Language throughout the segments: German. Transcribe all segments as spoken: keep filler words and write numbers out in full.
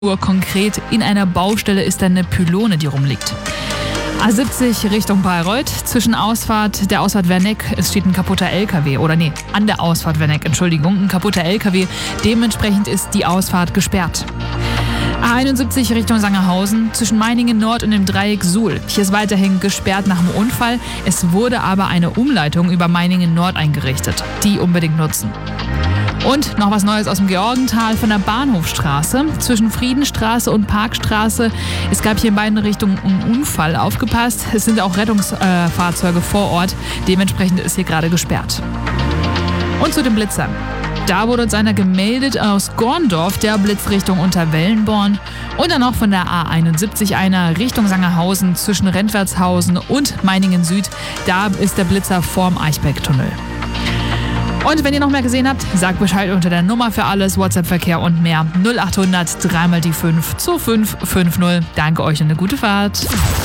Uhr konkret in einer Baustelle ist eine Pylone, die rumliegt. A siebzig Richtung Bayreuth, zwischen Ausfahrt der Ausfahrt Werneck, es steht ein kaputter L K W, oder nee, an der Ausfahrt Werneck, Entschuldigung, ein kaputter L K W, dementsprechend ist die Ausfahrt gesperrt. A einundsiebzig Richtung Sangerhausen, zwischen Meiningen Nord und dem Dreieck Suhl. Hier ist weiterhin gesperrt nach dem Unfall, es wurde aber eine Umleitung über Meiningen Nord eingerichtet, die unbedingt nutzen. Und noch was Neues aus dem Georgental von der Bahnhofstraße. Zwischen Friedenstraße und Parkstraße. Es gab hier in beiden Richtungen einen Unfall. Aufgepasst, es sind auch Rettungsfahrzeuge äh, vor Ort. Dementsprechend ist hier gerade gesperrt. Und zu den Blitzern. Da wurde uns einer gemeldet aus Gorndorf, der Blitzrichtung Unterwellenborn. Und dann noch von der A einundsiebzig einer Richtung Sangerhausen zwischen Rentwertshausen und Meiningen Süd. Da ist der Blitzer vorm Eichbergtunnel. Und wenn ihr noch mehr gesehen habt, sagt Bescheid unter der Nummer für alles, WhatsApp-Verkehr und mehr. null achthundert drei mal die fünf zwei fünf fünf null. Danke euch und eine gute Fahrt.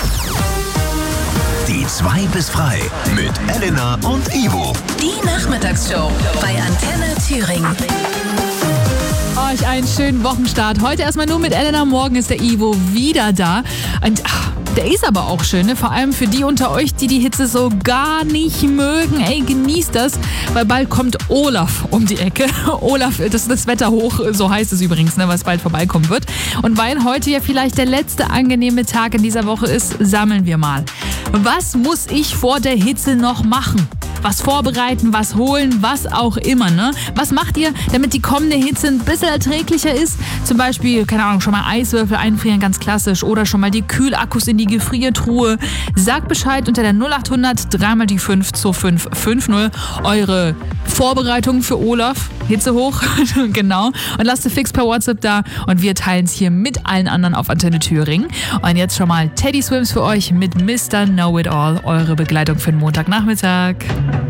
Die zwei bis frei mit Elena und Ivo. Die Nachmittagsshow bei Antenne Thüringen. Euch einen schönen Wochenstart. Heute erstmal nur mit Elena, morgen ist der Ivo wieder da. Und ach, der ist aber auch schön, ne? Vor allem für die unter euch, die die Hitze so gar nicht mögen. Ey, genießt das, weil bald kommt Olaf um die Ecke. Olaf, das ist das Wetter hoch, so heißt es übrigens, ne, was bald vorbeikommen wird. Und weil heute ja vielleicht der letzte angenehme Tag in dieser Woche ist, sammeln wir mal. Was muss ich vor der Hitze noch machen? Was vorbereiten, was holen, was auch immer, ne? Was macht ihr, damit die kommende Hitze ein bisschen erträglicher ist? Zum Beispiel, keine Ahnung, schon mal Eiswürfel einfrieren, ganz klassisch. Oder schon mal die Kühlakkus in die Gefriertruhe. Sagt Bescheid unter der null achthundert drei mal die fünf zwei fünf fünf null. Eure Vorbereitung für Olaf. Hitze hoch, genau. Und lasst es fix per WhatsApp da. Und wir teilen es hier mit allen anderen auf Antenne Thüringen. Und jetzt schon mal Teddy Swims für euch mit Mister Know It All. Eure Begleitung für den Montagnachmittag.